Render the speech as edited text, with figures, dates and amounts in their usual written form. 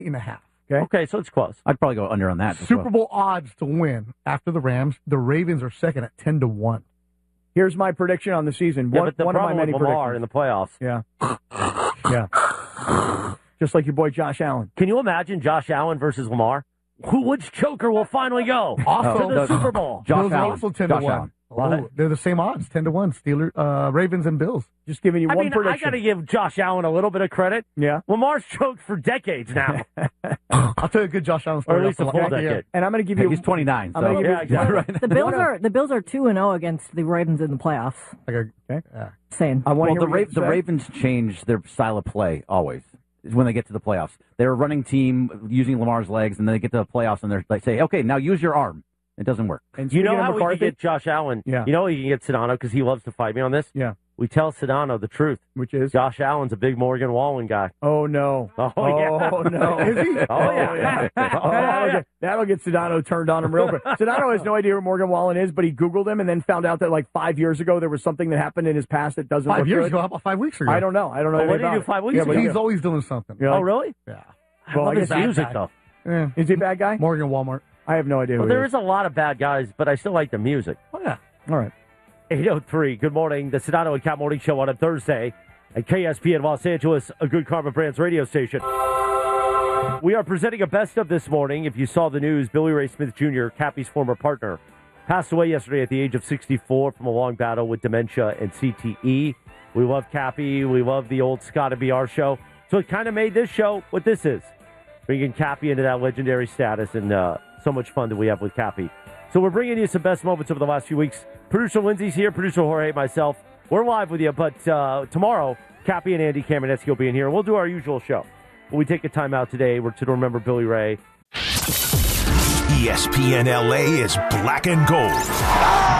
8.5. Okay, so it's close. I'd probably go under on that. Super Bowl odds to win after the Rams. The Ravens are second at 10-1. Here's my prediction on the season. Yeah, but the one of my problem many with Lamar in predictions. the playoffs. Yeah. Just like your boy Josh Allen. Can you imagine Josh Allen versus Lamar? Which choker will finally go Also, to the Super Bowl? Bills are also 10-1. What? They're the same odds, 10-1. Steelers, Ravens, and Bills. Just giving you one I prediction. got to give Josh Allen a little bit of credit. Yeah. Lamar's choked for decades now. I'll tell you a good Josh Allen story. Or at least a full after- decade. And I'm going to give you. He's 29. I'm gonna give you- Yeah, exactly. Right. The Bills are 2-0 against the Ravens in the playoffs. Okay. Same. I want Well, to hear the Ravens change their style of play always when they get to the playoffs. They're a running team using Lamar's legs, and then they get to the playoffs, and they say, okay, now use your arm. It doesn't work. And You know speaking of how we McCarthy, can get Josh Allen? Yeah. You know we can get Sedano because he loves to fight me on this? Yeah. We tell Sedano the truth. which is. Josh Allen's a big Morgan Wallen guy. Oh no! Oh, yeah. Oh no! Is he? Oh, yeah. That'll get Sedano turned on him real quick. Sedano has no idea who Morgan Wallen is, but he Googled him and then found out that like 5 years ago there was something that happened in his past that doesn't 5 look years good. ago? How about 5 weeks ago? I don't know. I don't know. Oh, what anything did he do about 5 it. weeks Yeah, ago? but He's always doing something. Yeah. Oh, really? Yeah. I love his music, though. Yeah. Is he a bad guy? Morgan Walmart. I have no idea. Well, who he there is a lot of bad guys, but I still like the music. Oh, yeah. All right. 8:03. Good morning. The Sedano and Cat Morning Show on a Thursday at KSPN Los Angeles, a Good Karma Brands radio station. We are presenting a best of this morning. If you saw the news, Billy Ray Smith Jr., Cappy's former partner, passed away yesterday at the age of 64 from a long battle with dementia and CTE. We love Cappy. We love the old Scott and BR show. So it kind of made this show what this is, bringing Cappy into that legendary status, and so much fun that we have with Cappy. So we're bringing you some best moments over the last few weeks. Producer Lindsay's here, producer Jorge, myself. We're live with you, but tomorrow, Cappy and Andy Kamenetsky will be in here, and we'll do our usual show. But we take a time out today. We're to remember Billy Ray. ESPN LA is black and gold.